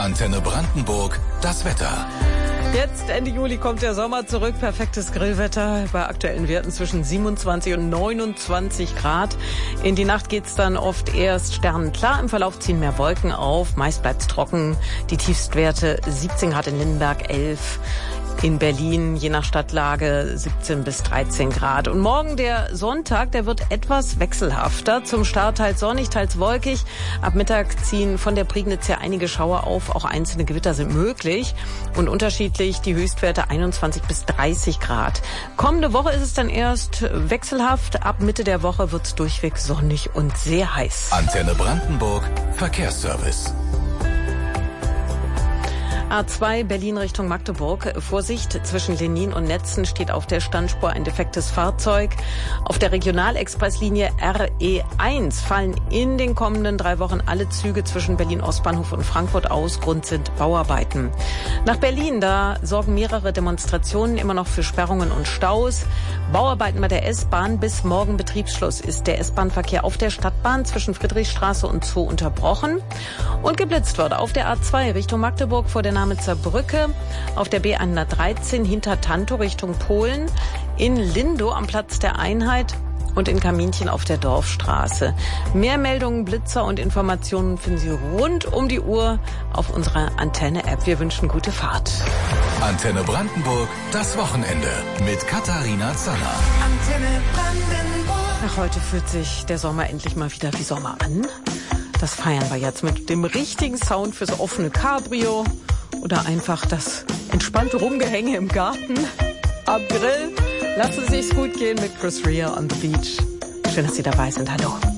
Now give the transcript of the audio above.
Antenne Brandenburg, das Wetter. Jetzt, Ende Juli, kommt der Sommer zurück. Perfektes Grillwetter bei aktuellen Werten zwischen 27 und 29 Grad. In die Nacht geht's dann oft erst sternenklar. Im Verlauf ziehen mehr Wolken auf. Meist bleibt's trocken. Die Tiefstwerte 17 Grad in Lindenberg, 11 in Berlin, je nach Stadtlage 17 bis 13 Grad. Und morgen der Sonntag, der wird etwas wechselhafter. Zum Start teils sonnig, teils wolkig. Ab Mittag ziehen von der Prignitz her einige Schauer auf. Auch einzelne Gewitter sind möglich. Und unterschiedlich die Höchstwerte 21 bis 30 Grad. Kommende Woche ist es dann erst wechselhaft. Ab Mitte der Woche wird's durchweg sonnig und sehr heiß. Antenne Brandenburg, Verkehrsservice. A2 Berlin Richtung Magdeburg. Vorsicht, zwischen Lenin und Netzen steht auf der Standspur ein defektes Fahrzeug. Auf der Regionalexpresslinie RE1 fallen in den kommenden 3 Wochen alle Züge zwischen Berlin-Ostbahnhof und Frankfurt aus. Grund sind Bauarbeiten. Nach Berlin, da sorgen mehrere Demonstrationen immer noch für Sperrungen und Staus. Bauarbeiten bei der S-Bahn. Bis morgen Betriebsschluss ist der S-Bahn-Verkehr auf der Stadtbahn zwischen Friedrichstraße und Zoo unterbrochen. Und geblitzt wird auf der A2 Richtung Magdeburg vor der Nametzer Brücke, auf der B113 hinter Tantow Richtung Polen, in Lindow am Platz der Einheit und in Kaminchen auf der Dorfstraße. Mehr Meldungen, Blitzer und Informationen finden Sie rund um die Uhr auf unserer Antenne-App. Wir wünschen gute Fahrt. Antenne Brandenburg, das Wochenende mit Katharina Zanner. Antenne Brandenburg. Ach, heute fühlt sich der Sommer endlich mal wieder wie Sommer an. Das feiern wir jetzt mit dem richtigen Sound fürs offene Cabrio. Oder einfach das entspannte Rumgehänge im Garten, am Grill. Lassen Sie sich's gut gehen mit Chris Rea on the Beach. Schön, dass Sie dabei sind. Hallo.